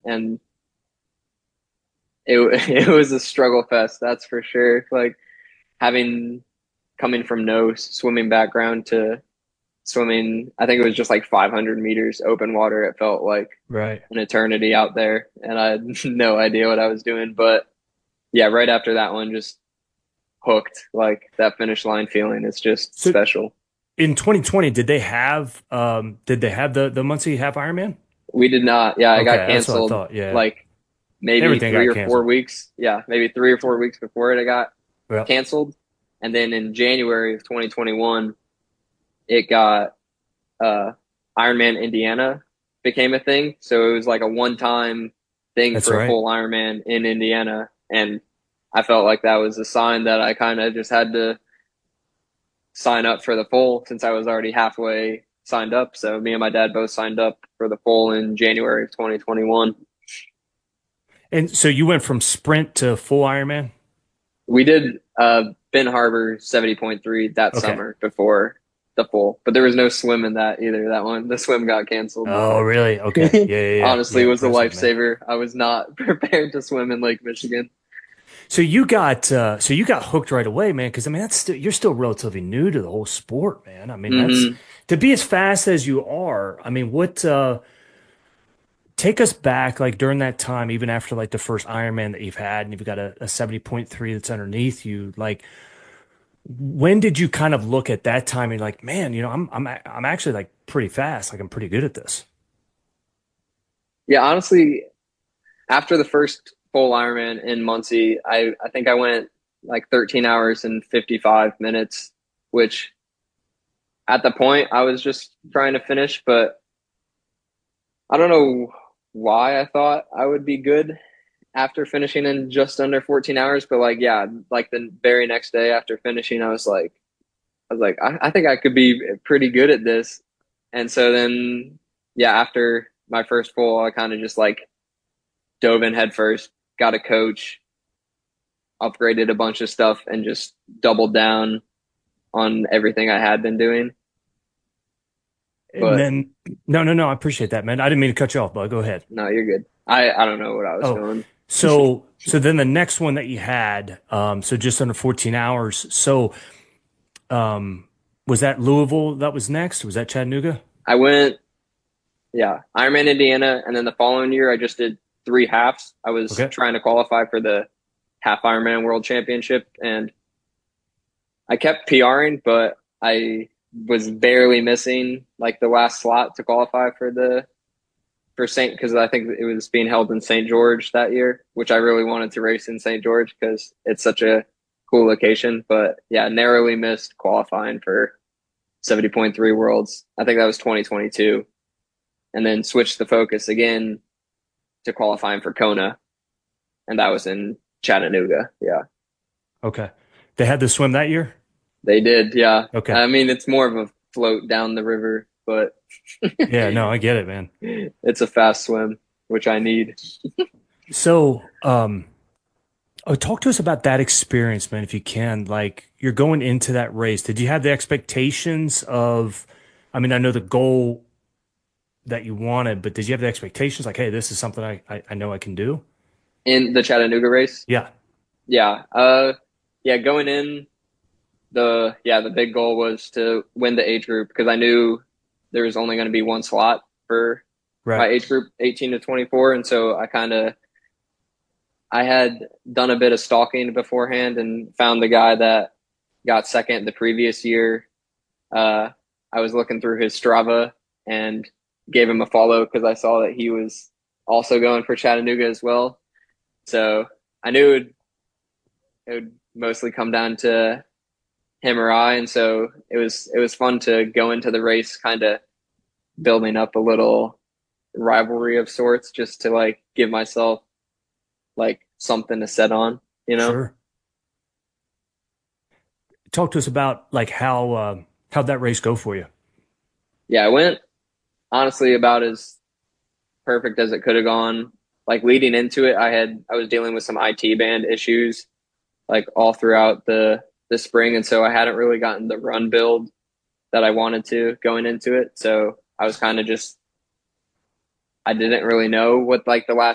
and it it was a struggle fest, that's for sure. Like having coming from no swimming background to swimming, I think it was just like 500 meters open water. It felt like Right. an eternity out there, and I had no idea what I was doing. But yeah, right after that one, just hooked. Like that finish line feeling is just So special. in 2020, did they have the Muncie Half Ironman? We did not. Yeah, I got Okay, that's what I canceled thought. Yeah. like maybe Everything three got or four canceled. weeks. Yeah, maybe 3 or 4 weeks before it, I got Well, canceled. And then in January of 2021, it got uh, Ironman Indiana became a thing. So it was like a one-time thing that's for a right. full Ironman in Indiana, and I felt like that was a sign that I kind of just had to sign up for the full since I was already halfway signed up. So me and my dad both signed up for the full in January of 2021. And so you went from sprint to full Ironman? We did Ben Harbor 70.3 that Okay. summer before the full, but there was no swim in that either. That one, the swim got canceled. Oh, really? Okay. Yeah, yeah, yeah. Honestly, Yeah, it was a impressive, man. lifesaver. I was not prepared to swim in Lake Michigan. So you got hooked right away, man, because I mean that's still you're still relatively new to the whole sport, man. I mean, that's Hmm. to be as fast as you are. I mean, what take us back like during that time, even after like the first Ironman that you've had, and you've got a 70.3 that's underneath you, like when did you kind of look at that time and like, man, I'm actually like pretty fast, like I'm pretty good at this. Yeah, honestly, after the first full Ironman in Muncie, I think I went like 13 hours and 55 minutes, which at the point I was just trying to finish, but I don't know why I thought I would be good after finishing in just under 14 hours. But like, yeah, like the very next day after finishing, I think I could be pretty good at this. And so then, yeah, after my first full, I kind of just like dove in head first, got a coach, upgraded a bunch of stuff, and just doubled down on everything I had been doing. And But then, no, I appreciate that, man. I didn't mean to cut you off, but go ahead. no, you're good. I don't know what I was Oh, feeling. so then the next one that you had, so just under 14 hours. So, um, was that Louisville that was next? Was that Chattanooga? I went, yeah, Ironman Indiana, and then the following year I just did three halves. I was Okay. trying to qualify for the half Ironman World Championship, and I kept PRing, but I was barely missing like the last slot to qualify for the for St. because I think it was being held in St. George that year, which I really wanted to race in St. George because it's such a cool location. But yeah, narrowly missed qualifying for 70.3 Worlds. I think that was 2022, and then switched the focus again to qualifying for Kona, and that was in Chattanooga. Yeah, Okay. They had the swim that year? they did. Yeah, Okay. I mean it's more of a float down the river, but Yeah, no, I get it, man. it's a fast swim, which I need. So, talk to us about that experience, man, if you can. Like, you're going into that race. Did you have the expectations of, I mean, I know the goal that you wanted, but did you have the expectations like, hey, this is something I know I can do? In the Chattanooga race. Yeah. Yeah. Yeah, going in the big goal was to win the age group because I knew there was only going to be one slot for my Right. age group 18 to 24, and so I had done a bit of stalking beforehand and found the guy that got second the previous year. Uh I was looking through his Strava and gave him a follow because I saw that he was also going for Chattanooga as well. So I knew it would mostly come down to him or I, and so it was fun to go into the race kind of building up a little rivalry of sorts, just to like give myself like something to set on, you know? Sure. Talk to us about like how'd that race go for you? Yeah, I went honestly about as perfect as it could have gone. Like leading into it, I was dealing with some IT band issues like all throughout the spring, and so I hadn't really gotten the run build that I wanted to going into it. So I was kind of just I didn't really know what like the last